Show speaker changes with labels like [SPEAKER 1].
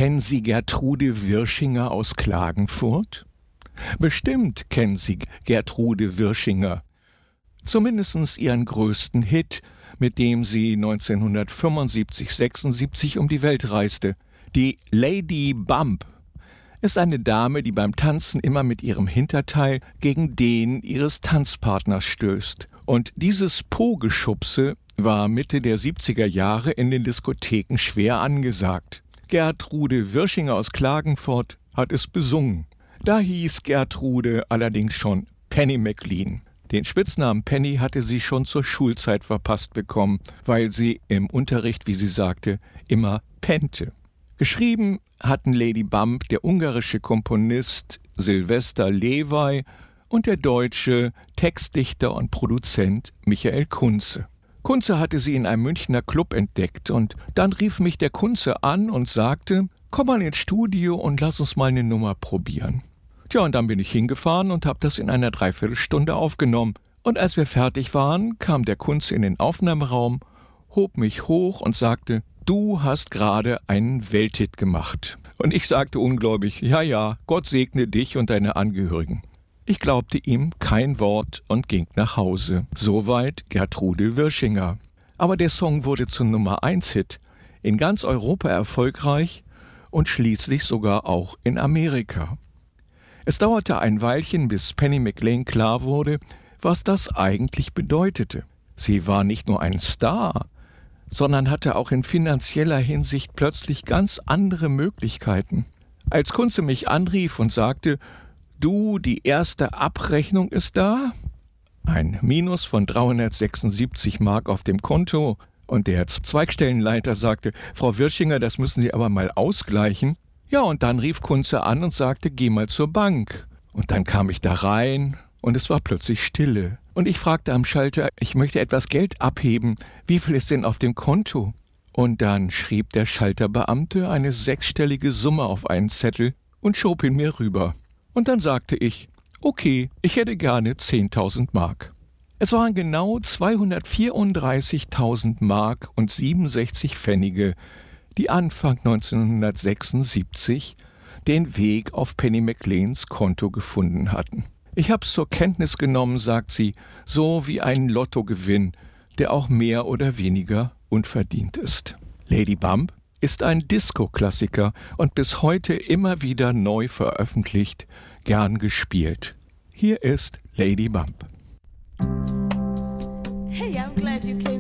[SPEAKER 1] Kennen Sie Gertrude Wirschinger aus Klagenfurt? Bestimmt kennen Sie Gertrude Wirschinger. Zumindest ihren größten Hit, mit dem sie 1975/76 um die Welt reiste. Die Lady Bump ist eine Dame, die beim Tanzen immer mit ihrem Hinterteil gegen den ihres Tanzpartners stößt. Und dieses Po-Geschubse war Mitte der 70er Jahre in den Diskotheken schwer angesagt. Gertrude Wirschinger aus Klagenfurt hat es besungen. Da hieß Gertrude allerdings schon Penny McLean. Den Spitznamen Penny hatte sie schon zur Schulzeit verpasst bekommen, weil sie im Unterricht, wie sie sagte, immer pennte. Geschrieben hatten Lady Bump der ungarische Komponist Sylvester Levay und der deutsche Textdichter und Produzent Michael Kunze. Kunze hatte sie in einem Münchner Club entdeckt und dann rief mich der Kunze an und sagte, komm mal ins Studio und lass uns mal eine Nummer probieren. Tja, und dann bin ich hingefahren und habe das in einer Dreiviertelstunde aufgenommen. Und als wir fertig waren, kam der Kunze in den Aufnahmeraum, hob mich hoch und sagte, du hast gerade einen Welthit gemacht. Und ich sagte ungläubig, ja, Gott segne dich und deine Angehörigen. Ich glaubte ihm kein Wort und ging nach Hause. Soweit Gertrude Wirschinger. Aber der Song wurde zum Nummer-1-Hit, in ganz Europa erfolgreich und schließlich sogar auch in Amerika. Es dauerte ein Weilchen, bis Penny McLean klar wurde, was das eigentlich bedeutete. Sie war nicht nur ein Star, sondern hatte auch in finanzieller Hinsicht plötzlich ganz andere Möglichkeiten. Als Kunze mich anrief und sagte, du, die erste Abrechnung ist da, ein Minus von 376 Mark auf dem Konto, und der Zweigstellenleiter sagte, Frau Wirschinger, das müssen Sie aber mal ausgleichen. Ja, und dann rief Kunze an und sagte, geh mal zur Bank. Und dann kam ich da rein und es war plötzlich Stille. Und ich fragte am Schalter, ich möchte etwas Geld abheben. Wie viel ist denn auf dem Konto? Und dann schrieb der Schalterbeamte eine 6-stellige Summe auf einen Zettel und schob ihn mir rüber. Und dann sagte ich, okay, ich hätte gerne 10.000 Mark. Es waren genau 234.000 Mark und 67 Pfennige, die Anfang 1976 den Weg auf Penny McLeans Konto gefunden hatten. Ich hab's zur Kenntnis genommen, sagt sie, so wie ein Lottogewinn, der auch mehr oder weniger unverdient ist. Lady Bump ist ein Disco-Klassiker und bis heute immer wieder neu veröffentlicht, gern gespielt. Hier ist Lady Bump.
[SPEAKER 2] Hey, I'm glad you came.